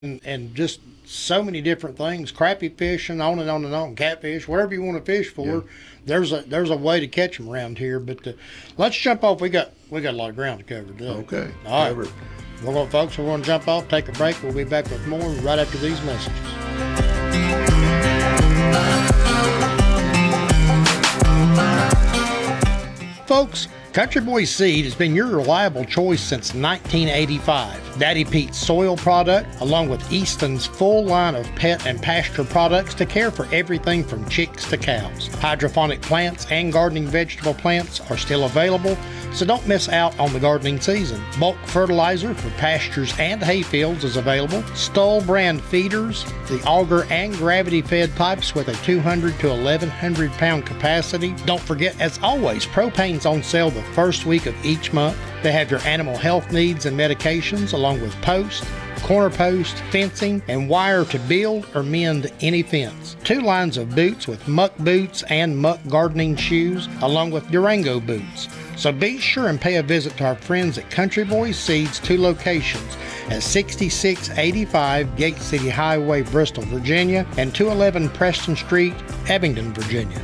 and just so many different things, crappie fishing, on and on and on, catfish, whatever you want to fish for. Yeah. There's a way to catch them around here. But let's jump off. We got a lot of ground to cover today. Okay. All right. Cover it. Folks, we're going to jump off, take a break. We'll be back with more right after these messages. Folks, Country Boy Seed has been your reliable choice since 1985. Daddy Pete's soil product, along with Easton's full line of pet and pasture products to care for everything from chicks to cows. Hydroponic plants and gardening vegetable plants are still available, so don't miss out on the gardening season. Bulk fertilizer for pastures and hayfields is available. Stoll brand feeders, the auger and gravity fed pipes with a 200 to 1100 pound capacity. Don't forget, as always, propane's on sale the first week of each month. They have your animal health needs and medications, along with post, corner post, fencing, and wire to build or mend any fence. 2 lines of boots with muck boots and muck gardening shoes, along with Durango boots. So be sure and pay a visit to our friends at Country Boy Seeds, 2 locations at 6685 Gate City Highway, Bristol, Virginia, and 211 Preston Street, Abingdon, Virginia.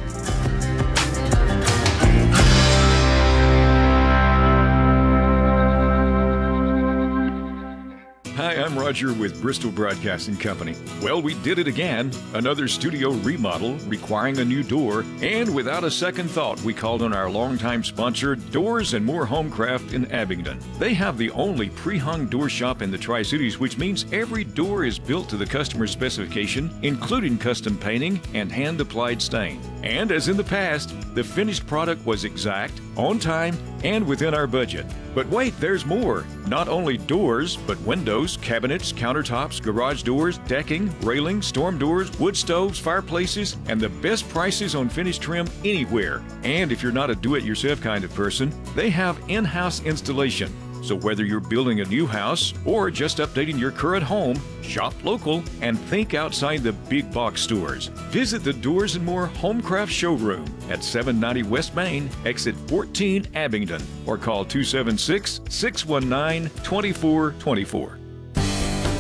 Hi, I'm Roger with Bristol Broadcasting Company. Well, we did it again. Another studio remodel requiring a new door. And without a second thought, we called on our longtime sponsor, Doors and More Homecraft in Abingdon. They have the only pre-hung door shop in the Tri-Cities, which means every door is built to the customer's specification, including custom painting and hand-applied stain. And as in the past, the finished product was exact, on time, and within our budget. But wait, there's more. Not only doors, but windows, cabinets, countertops, garage doors, decking, railings, storm doors, wood stoves, fireplaces, and the best prices on finished trim anywhere. And if you're not a do-it-yourself kind of person, they have in-house installation. So whether you're building a new house or just updating your current home, shop local and think outside the big box stores. Visit the Doors and More Homecraft Showroom at 790 West Main, exit 14, Abingdon, or call 276-619-2424.